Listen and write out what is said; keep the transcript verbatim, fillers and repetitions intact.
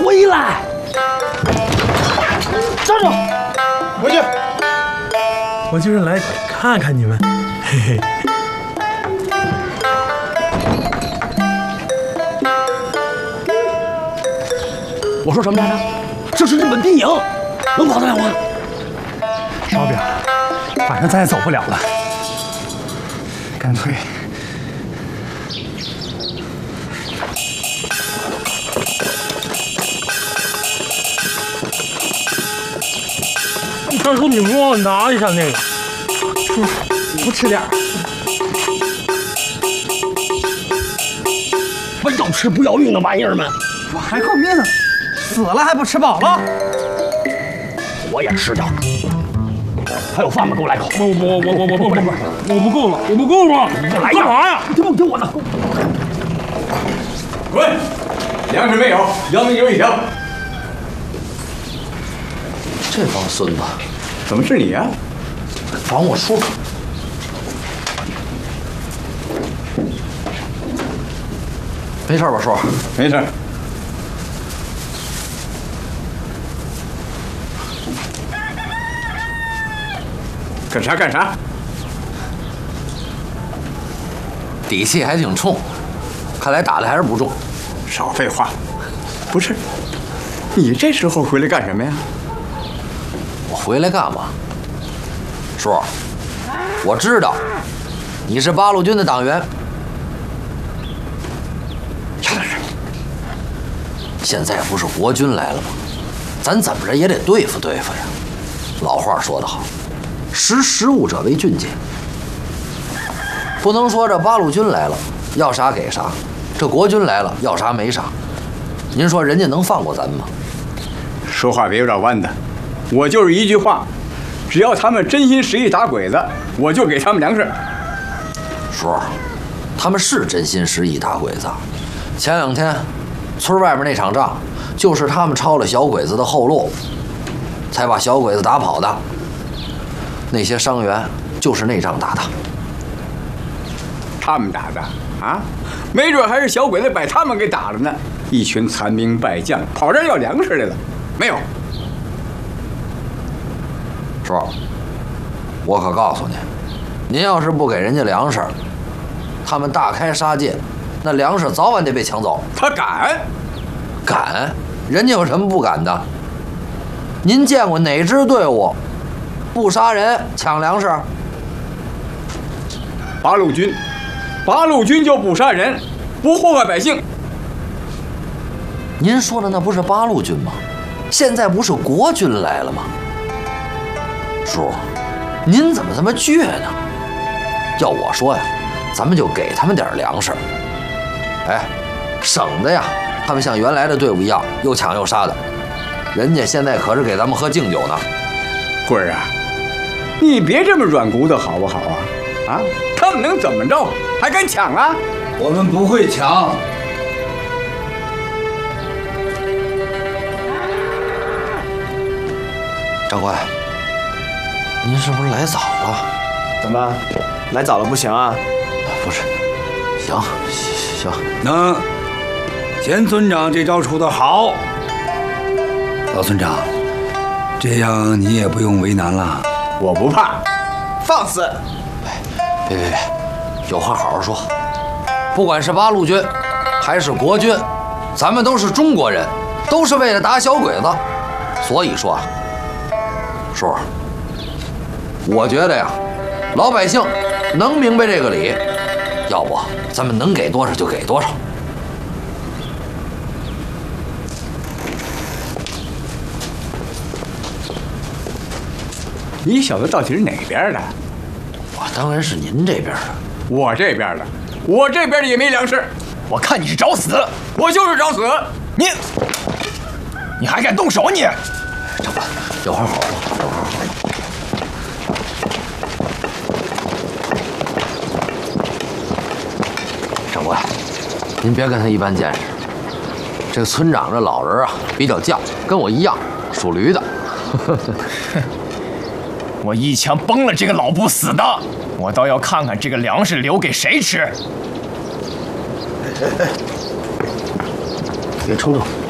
回来！站住！ 回去。 我就是来看看你们，嘿嘿。 我说什么来着？这是日本兵营，能跑得了吗？ 烧饼，反正咱也走不了了，干脆。 当初你们帮我拿一下那个， 叔，不吃点儿？ 不要吃不要用的玩意儿们！ 我还够命，死了还不吃饱了？ 我也吃掉。还有饭吗？给我来口。 我我我我我不不不，我不够了，我不够了！ 你来干嘛呀？ 听不听我的？ 滚！粮食没有，姚明有一条。 这帮孙子， 怎么是你呀、啊？ 防我叔！没事吧，叔？ 没事。干啥干啥？ 底气还挺冲，看来打的还是不重。 少废话！不是，你这时候回来干什么呀？ 我回来干嘛？叔，我知道你是八路军的党员。现在不是国军来了吗？咱怎么着也得对付对付呀。老话说得好，识时务者为俊杰。不能说这八路军来了要啥给啥，这国军来了要啥没啥。您说人家能放过咱们吗？ 说话别绕弯的。 我就是一句话，只要他们真心实意打鬼子，我就给他们粮食。 叔，他们是真心实意打鬼子。前两天，村外面那场仗，就是他们抄了小鬼子的后路，才把小鬼子打跑的。那些伤员就是那仗打的。 他们打的啊？没准还是小鬼子把他们给打了呢。一群残兵败将跑这儿要粮食来了，没有？ 叔，我可告诉你，您要是不给人家粮食，他们大开杀戒，那粮食早晚得被抢走。 他敢？ 敢？人家有什么不敢的？您见过哪支队伍不杀人抢粮食？ 八路军，八路军就不杀人，不祸害百姓。 您说的那不是八路军吗？现在不是国军来了吗？ 叔，您怎么这么倔呢？要我说呀，咱们就给他们点粮食，哎，省得呀，他们像原来的队伍一样又抢又杀的。人家现在可是给咱们喝敬酒呢。 棍儿啊，你别这么软骨头好不好啊？啊，他们能怎么着？还敢抢啊？ 我们不会抢。 长官，您是不是来早了？ 怎么，来早了不行啊？ 不是，行行。 能，钱村长这招出得好。老村长，这样你也不用为难了。 我不怕， 放肆！ 别别别，有话好好说。不管是八路军，还是国军，咱们都是中国人，都是为了打小鬼子。所以说啊。 叔，我觉得呀，老百姓能明白这个理，要不咱们能给多少就给多少。 你小子到底是哪边的？ 我当然是您这边的。 我这边的，我这边的也没粮食。 我看你是找死！ 我就是找死！ 你，你还敢动手你？ 长官，有话好说。 长官，您别跟他一般见识。这个村长这老人啊，比较犟，跟我一样属驴的。 我一枪崩了这个老不死的，我倒要看看这个粮食留给谁吃。 别冲动。